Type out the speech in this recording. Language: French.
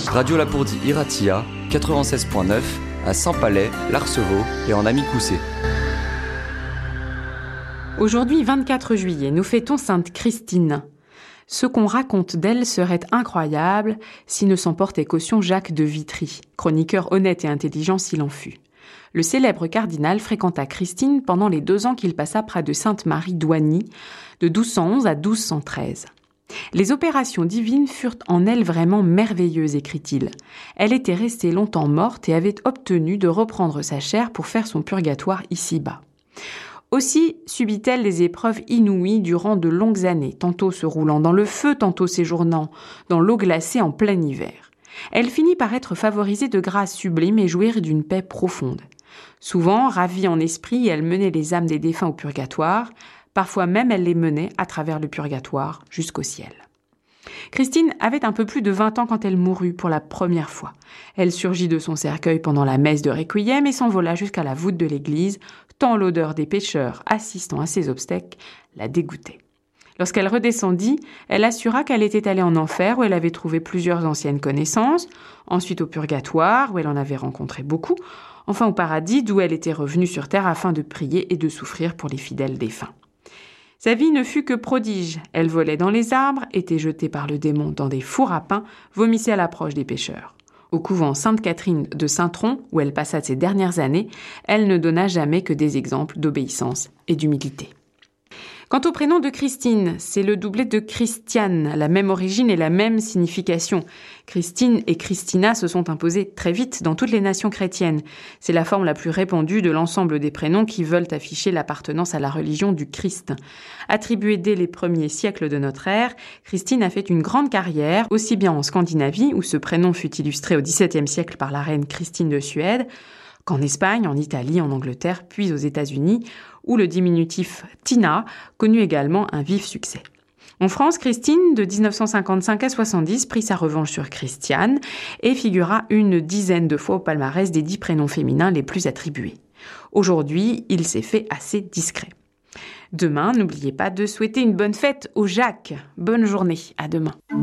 Radio Lapourdie Iratia, 96.9, à Saint-Palais, l'Arceveau et en Amicoussé. Aujourd'hui, 24 juillet, nous fêtons Sainte Christine. Ce qu'on raconte d'elle serait incroyable si ne s'en portait caution Jacques de Vitry, chroniqueur honnête et intelligent s'il en fut. Le célèbre cardinal fréquenta Christine pendant les 2 ans qu'il passa près de Sainte-Marie d'Oigny, de 1211 à 1213. Les opérations divines furent en elle vraiment merveilleuses, écrit-il. Elle était restée longtemps morte et avait obtenu de reprendre sa chair pour faire son purgatoire ici-bas. Aussi subit-elle des épreuves inouïes durant de longues années, tantôt se roulant dans le feu, tantôt séjournant dans l'eau glacée en plein hiver. Elle finit par être favorisée de grâces sublimes et jouir d'une paix profonde. Souvent, ravie en esprit, elle menait les âmes des défunts au purgatoire. Parfois même, elle les menait à travers le purgatoire jusqu'au ciel. Christine avait un peu plus de 20 ans quand elle mourut pour la première fois. Elle surgit de son cercueil pendant la messe de Requiem et s'envola jusqu'à la voûte de l'église, tant l'odeur des pécheurs assistant à ses obsèques la dégoûtait. Lorsqu'elle redescendit, elle assura qu'elle était allée en enfer où elle avait trouvé plusieurs anciennes connaissances, ensuite au purgatoire où elle en avait rencontré beaucoup, enfin au paradis d'où elle était revenue sur terre afin de prier et de souffrir pour les fidèles défunts. Sa vie ne fut que prodige. Elle volait dans les arbres, était jetée par le démon dans des fours à pain, vomissait à l'approche des pécheurs. Au couvent Sainte-Catherine de Saint-Tron, où elle passa ses dernières années, elle ne donna jamais que des exemples d'obéissance et d'humilité. Quant au prénom de Christine, c'est le doublet de Christiane, la même origine et la même signification. Christine et Christina se sont imposés très vite dans toutes les nations chrétiennes. C'est la forme la plus répandue de l'ensemble des prénoms qui veulent afficher l'appartenance à la religion du Christ. Attribuée dès les premiers siècles de notre ère, Christine a fait une grande carrière, aussi bien en Scandinavie, où ce prénom fut illustré au XVIIe siècle par la reine Christine de Suède, qu'en Espagne, en Italie, en Angleterre, puis aux États-Unis, où le diminutif Tina connut également un vif succès. En France, Christine, de 1955 à 70, prit sa revanche sur Christiane et figura une dizaine de fois au palmarès des 10 prénoms féminins les plus attribués. Aujourd'hui, il s'est fait assez discret. Demain, n'oubliez pas de souhaiter une bonne fête au Jacques. Bonne journée, à demain.